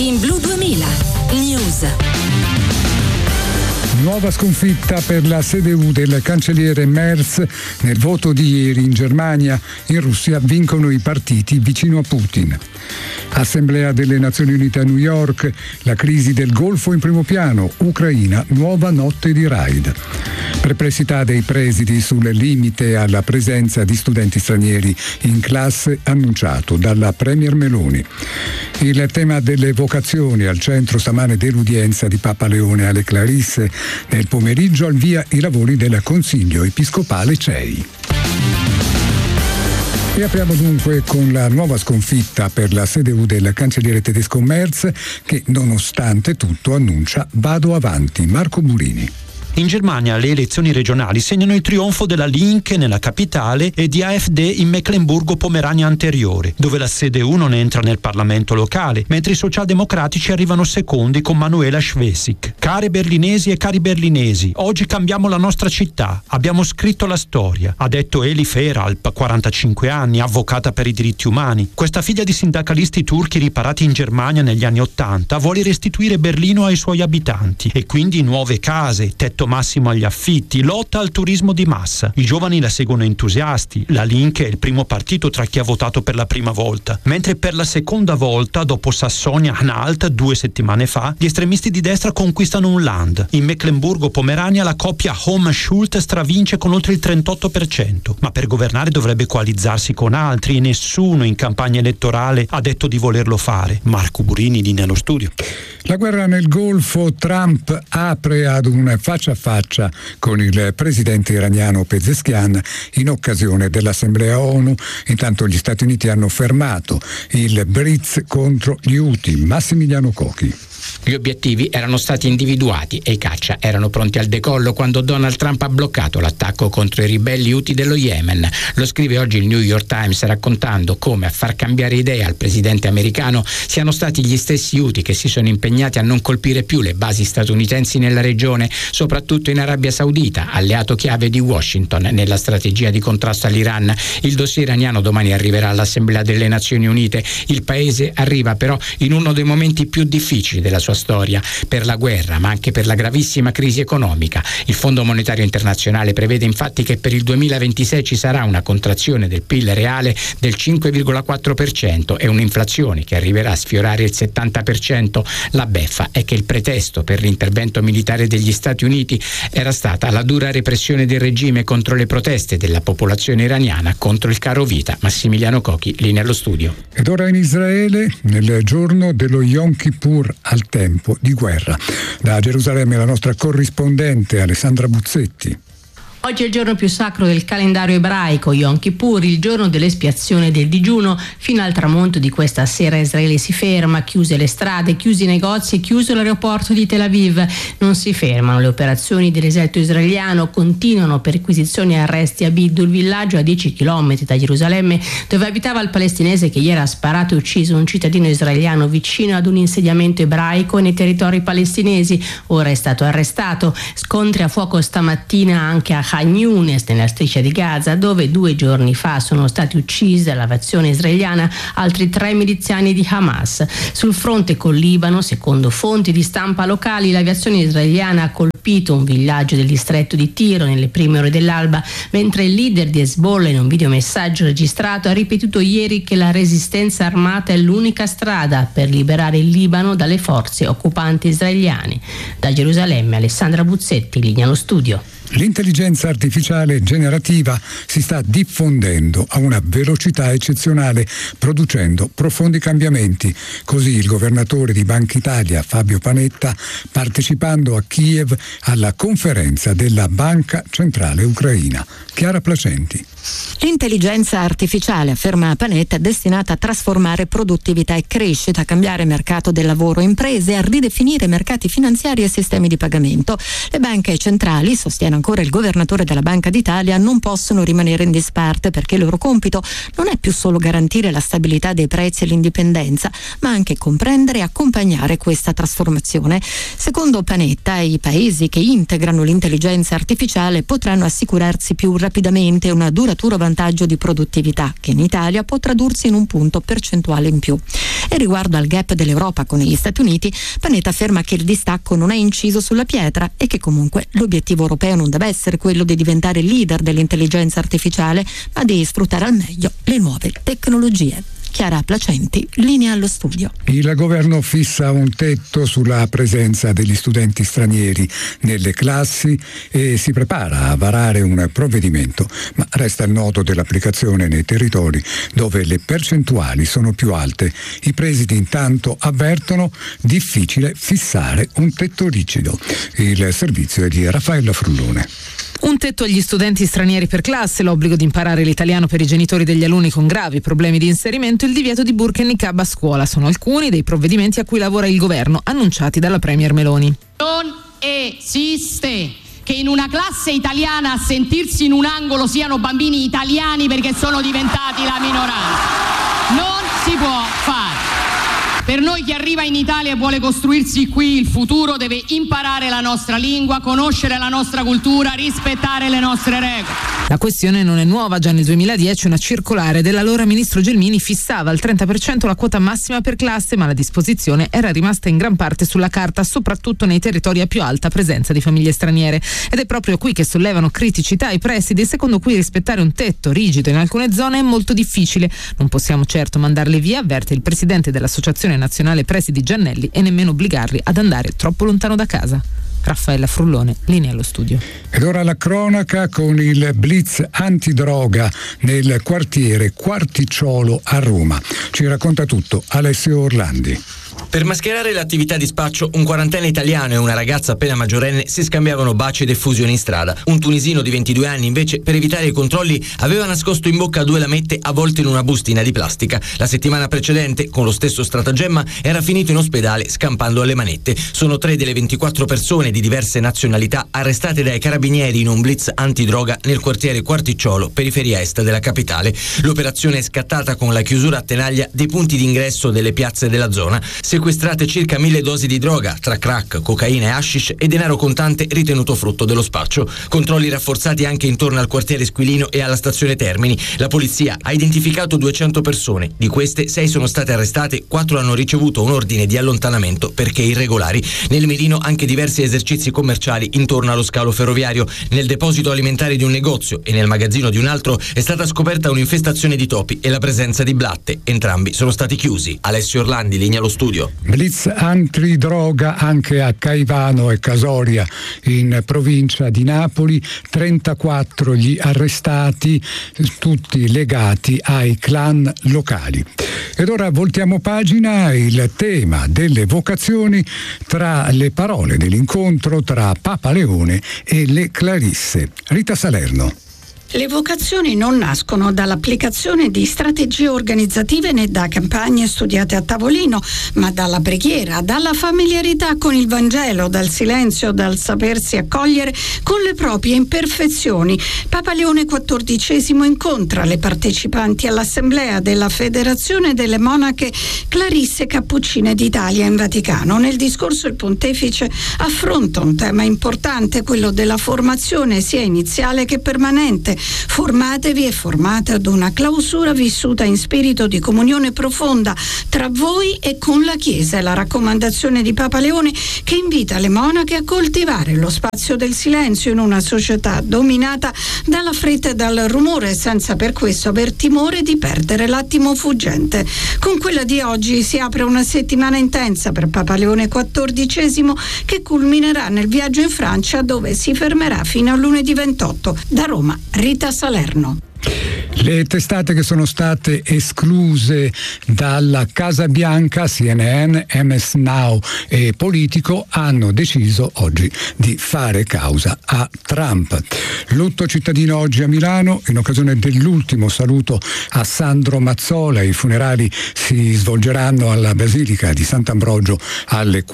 In Blu 2000 News. Nuova sconfitta per la CDU del cancelliere Merz nel voto di ieri in Germania. In Russia vincono i partiti vicino a Putin. Assemblea delle Nazioni Unite a New York, la crisi del Golfo in primo piano, Ucraina, nuova notte di raid. Perplessità dei presidi sul limite alla presenza di studenti stranieri in classe annunciato dalla Premier Meloni. Il tema delle vocazioni al centro stamane dell'udienza di Papa Leone alle Clarisse. Nel pomeriggio al via i lavori del Consiglio Episcopale CEI. E apriamo dunque con la nuova sconfitta per la CDU del cancelliere tedesco Merz, che nonostante tutto annuncia vado avanti. Marco Burini. In Germania le elezioni regionali segnano il trionfo della Linke nella capitale e di AfD in Meclemburgo-Pomerania anteriore, dove la CDU non entra nel Parlamento locale, mentre i socialdemocratici arrivano secondi con Manuela Schwesig. Care berlinesi e cari berlinesi, oggi cambiamo la nostra città, abbiamo scritto la storia, ha detto Eli Feralp, 45 anni, avvocata per i diritti umani. Questa figlia di sindacalisti turchi riparati in Germania negli anni '80 vuole restituire Berlino ai suoi abitanti e quindi nuove case, tetto massimo agli affitti, lotta al turismo di massa. I giovani la seguono entusiasti, la Linke è il primo partito tra chi ha votato per la prima volta, mentre per la seconda volta, dopo Sassonia-Anhalt 2 settimane fa, gli estremisti di destra conquistano un land. In Meclemburgo-Pomerania la coppia Hom-Schult stravince con oltre il 38%, ma per governare dovrebbe coalizzarsi con altri e nessuno in campagna elettorale ha detto di volerlo fare. Marco Burini di Nello Studio. La guerra nel Golfo, Trump apre ad un faccia a faccia con il presidente iraniano Pezeshkian in occasione dell'Assemblea ONU. Intanto gli Stati Uniti hanno fermato il Blitz contro gli Houthi. Massimiliano Cocchi. Gli obiettivi erano stati individuati e i caccia erano pronti al decollo quando Donald Trump ha bloccato l'attacco contro i ribelli Houthi dello Yemen. Lo scrive oggi il New York Times, raccontando come a far cambiare idea al presidente americano siano stati gli stessi Houthi che si sono impegnati a non colpire più le basi statunitensi nella regione, soprattutto in Arabia Saudita, alleato chiave di Washington nella strategia di contrasto all'Iran. Il dossier iraniano domani arriverà all'Assemblea delle Nazioni Unite. Il paese arriva però in uno dei momenti più difficili della sua storia, per la guerra ma anche per la gravissima crisi economica. Il Fondo Monetario Internazionale prevede infatti che per il 2026 ci sarà una contrazione del PIL reale del 5,4% e un'inflazione che arriverà a sfiorare il 70%. La beffa è che il pretesto per l'intervento militare degli Stati Uniti era stata la dura repressione del regime contro le proteste della popolazione iraniana contro il caro vita. Massimiliano Cocchi, linea allo studio. Ed ora in Israele, nel giorno dello Yom Kippur, al tempo di guerra. Da Gerusalemme la nostra corrispondente Alessandra Buzzetti. Oggi è il giorno più sacro del calendario ebraico, Yom Kippur, il giorno dell'espiazione e del digiuno. Fino al tramonto di questa sera Israele si ferma, chiuse le strade, chiusi i negozi e chiuso l'aeroporto di Tel Aviv. Non si fermano le operazioni dell'esercito israeliano, continuano perquisizioni e arresti a Biddu, il villaggio a 10 km da Gerusalemme, dove abitava il palestinese che ieri ha sparato e ucciso un cittadino israeliano vicino ad un insediamento ebraico nei territori palestinesi. Ora è stato arrestato. Scontri a fuoco stamattina anche a Khan Younis, nella striscia di Gaza, dove 2 giorni fa sono stati uccisi dall'aviazione israeliana altri 3 miliziani di Hamas. Sul fronte col Libano, secondo fonti di stampa locali, l'aviazione israeliana ha colpito un villaggio del distretto di Tiro nelle prime ore dell'alba, mentre il leader di Hezbollah, in un videomessaggio registrato, ha ripetuto ieri che la resistenza armata è l'unica strada per liberare il Libano dalle forze occupanti israeliane. Da Gerusalemme, Alessandra Buzzetti, linea allo studio. L'intelligenza artificiale generativa si sta diffondendo a una velocità eccezionale, producendo profondi cambiamenti. Così il governatore di Banca Italia, Fabio Panetta, partecipando a Kiev alla conferenza della Banca Centrale Ucraina. Chiara Placenti. L'intelligenza artificiale, afferma Panetta, è destinata a trasformare produttività e crescita, a cambiare mercato del lavoro, imprese, a ridefinire mercati finanziari e sistemi di pagamento. Le banche centrali, sostiene ancora il governatore della Banca d'Italia, non possono rimanere in disparte perché il loro compito non è più solo garantire la stabilità dei prezzi e l'indipendenza, ma anche comprendere e accompagnare questa trasformazione. Secondo Panetta, i paesi che integrano l'intelligenza artificiale potranno assicurarsi più rapidamente una duratura duraturo vantaggio di produttività che in Italia può tradursi in un punto percentuale in più. E riguardo al gap dell'Europa con gli Stati Uniti, Panetta afferma che il distacco non è inciso sulla pietra e che comunque l'obiettivo europeo non deve essere quello di diventare leader dell'intelligenza artificiale, ma di sfruttare al meglio le nuove tecnologie. Chiara Placenti, linea allo studio. Il governo fissa un tetto sulla presenza degli studenti stranieri nelle classi e si prepara a varare un provvedimento, ma resta il nodo dell'applicazione nei territori dove le percentuali sono più alte. I presidi intanto avvertono difficile fissare un tetto rigido. Il servizio è di Raffaella Frullone. Un tetto agli studenti stranieri per classe, l'obbligo di imparare l'italiano per i genitori degli alunni con gravi problemi di inserimento, il divieto di burqa e niqab a scuola sono alcuni dei provvedimenti a cui lavora il governo, annunciati dalla Premier Meloni. Non esiste che in una classe italiana a sentirsi in un angolo siano bambini italiani perché sono diventati la minoranza. Non si può fare. Per noi chi arriva in Italia e vuole costruirsi qui il futuro deve imparare la nostra lingua, conoscere la nostra cultura, rispettare le nostre regole. La questione non è nuova, già nel 2010 una circolare dell'allora ministro Gelmini fissava al 30% la quota massima per classe, ma la disposizione era rimasta in gran parte sulla carta, soprattutto nei territori a più alta presenza di famiglie straniere. Ed è proprio qui che sollevano criticità i presidi, secondo cui rispettare un tetto rigido in alcune zone è molto difficile. Non possiamo certo mandarli via, avverte il presidente dell'Associazione Nazionale Presidi Giannelli, e nemmeno obbligarli ad andare troppo lontano da casa. Raffaella Frullone, linea allo studio. Ed ora la cronaca con il blitz antidroga nel quartiere Quarticciolo a Roma. Ci racconta tutto Alessio Orlandi. Per mascherare l'attività di spaccio, un quarantenne italiano e una ragazza appena maggiorenne si scambiavano baci ed effusioni in strada. Un tunisino di 22 anni, invece, per evitare i controlli, aveva nascosto in bocca 2 lamette avvolte in una bustina di plastica. La settimana precedente, con lo stesso stratagemma, era finito in ospedale scampando alle manette. Sono 3 delle 24 persone di diverse nazionalità arrestate dai carabinieri in un blitz antidroga nel quartiere Quarticciolo, periferia est della capitale. L'operazione è scattata con la chiusura a tenaglia dei punti d'ingresso delle piazze della zona. Sequestrate circa 1000 dosi di droga, tra crack, cocaina e hashish, e denaro contante ritenuto frutto dello spaccio. Controlli rafforzati anche intorno al quartiere Squilino e alla stazione Termini. La polizia ha identificato 200 persone. Di queste 6 sono state arrestate, 4 hanno ricevuto un ordine di allontanamento perché irregolari. Nel mirino anche diversi esercizi commerciali intorno allo scalo ferroviario. Nel deposito alimentare di un negozio e nel magazzino di un altro è stata scoperta un'infestazione di topi e la presenza di blatte. Entrambi sono stati chiusi. Alessio Orlandi, linea allo studio. Blitz antidroga anche a Caivano e Casoria in provincia di Napoli, 34 gli arrestati, tutti legati ai clan locali. Ed ora voltiamo pagina, il tema delle vocazioni tra le parole dell'incontro tra Papa Leone e le Clarisse. Rita Salerno. Le vocazioni non nascono dall'applicazione di strategie organizzative né da campagne studiate a tavolino, ma dalla preghiera, dalla familiarità con il Vangelo, dal silenzio, dal sapersi accogliere con le proprie imperfezioni. Papa Leone XIV incontra le partecipanti all'assemblea della Federazione delle Monache Clarisse Cappuccine d'Italia in Vaticano. Nel discorso il pontefice affronta un tema importante, quello della formazione sia iniziale che permanente. Formatevi e formate ad una clausura vissuta in spirito di comunione profonda tra voi e con la Chiesa. È la raccomandazione di Papa Leone, che invita le monache a coltivare lo spazio del silenzio in una società dominata dalla fretta e dal rumore, senza per questo aver timore di perdere l'attimo fuggente. Con quella di oggi si apre una settimana intensa per Papa Leone XIV, che culminerà nel viaggio in Francia, dove si fermerà fino a lunedì 28. Da Roma, Rita Salerno. Le testate che sono state escluse dalla Casa Bianca, CNN, MS Now e Politico, hanno deciso oggi di fare causa a Trump. Lutto cittadino oggi a Milano in occasione dell'ultimo saluto a Sandro Mazzola. I funerali si svolgeranno alla Basilica di Sant'Ambrogio alle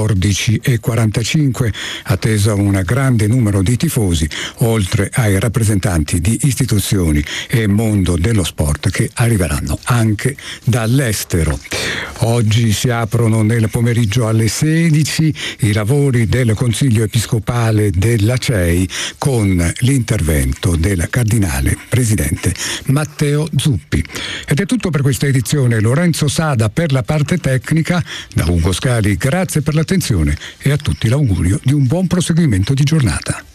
14:45, atteso un grande numero di tifosi, oltre ai rappresentanti di istituzioni e mondo dello sport che arriveranno anche dall'estero. Oggi si aprono nel pomeriggio alle 16 i lavori del Consiglio Episcopale della CEI con l'intervento del Cardinale Presidente Matteo Zuppi. Ed è tutto per questa edizione. Lorenzo Sada per la parte tecnica. Da Ugo Scali grazie per l'attenzione e a tutti l'augurio di un buon proseguimento di giornata.